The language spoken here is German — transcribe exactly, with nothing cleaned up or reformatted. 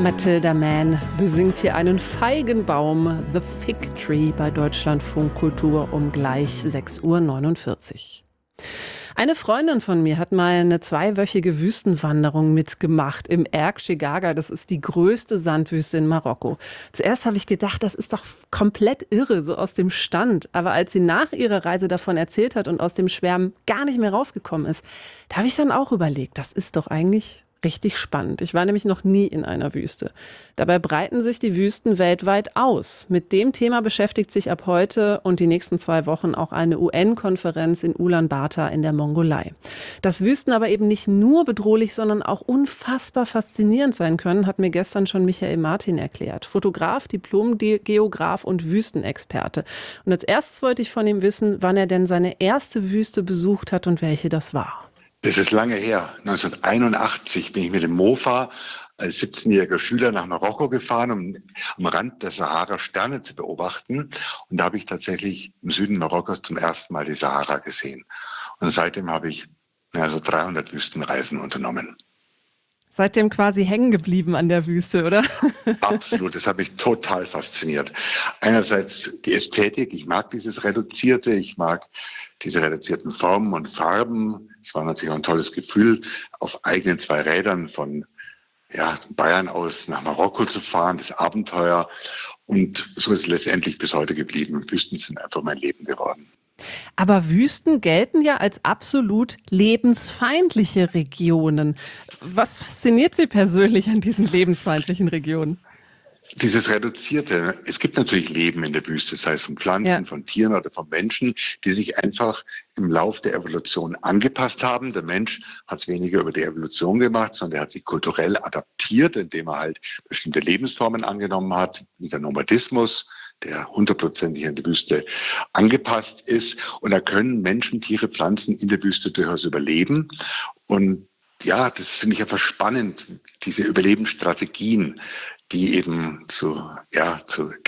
Matilda Mann besingt hier einen Feigenbaum, The Fig Tree, bei Deutschlandfunk Kultur um gleich sechs Uhr neunundvierzig. Eine Freundin von mir hat mal eine zweiwöchige Wüstenwanderung mitgemacht im Erg Chegaga. Das ist die größte Sandwüste in Marokko. Zuerst habe ich gedacht, das ist doch komplett irre, so aus dem Stand. Aber als sie nach ihrer Reise davon erzählt hat und aus dem Schwärmen gar nicht mehr rausgekommen ist, da habe ich dann auch überlegt, das ist doch eigentlich richtig spannend. Ich war nämlich noch nie in einer Wüste. Dabei breiten sich die Wüsten weltweit aus. Mit dem Thema beschäftigt sich ab heute und die nächsten zwei Wochen auch eine U N-Konferenz in Ulaanbaatar in der Mongolei. Dass Wüsten aber eben nicht nur bedrohlich, sondern auch unfassbar faszinierend sein können, hat mir gestern schon Michael Martin erklärt. Fotograf, Diplom-Geograf und Wüstenexperte. Und als erstes wollte ich von ihm wissen, wann er denn seine erste Wüste besucht hat und welche das war. Das ist lange her. neunzehnhunderteinundachtzig bin ich mit dem Mofa als siebzehnjähriger Schüler nach Marokko gefahren, um am Rand der Sahara Sterne zu beobachten. Und da habe ich tatsächlich im Süden Marokkos zum ersten Mal die Sahara gesehen. Und seitdem habe ich also dreihundert Wüstenreisen unternommen. Seitdem quasi hängen geblieben an der Wüste, oder? Absolut, das hat mich total fasziniert. Einerseits die Ästhetik, ich mag dieses Reduzierte, ich mag diese reduzierten Formen und Farben. Es war natürlich auch ein tolles Gefühl, auf eigenen zwei Rädern von ja, Bayern aus nach Marokko zu fahren, das Abenteuer. Und so ist es letztendlich bis heute geblieben. Wüsten sind einfach mein Leben geworden. Aber Wüsten gelten ja als absolut lebensfeindliche Regionen. Was fasziniert Sie persönlich an diesen lebensfeindlichen Regionen? Dieses Reduzierte. Es gibt natürlich Leben in der Wüste, sei es von Pflanzen, ja. von Tieren oder von Menschen, die sich einfach im Lauf der Evolution angepasst haben. Der Mensch hat es weniger über die Evolution gemacht, sondern er hat sich kulturell adaptiert, indem er halt bestimmte Lebensformen angenommen hat, wie der Nomadismus, der hundertprozentig an die Wüste angepasst ist. Und da können Menschen, Tiere, Pflanzen in der Wüste durchaus überleben. Und ja, das finde ich einfach spannend, diese Überlebensstrategien, die eben zu, ja, zu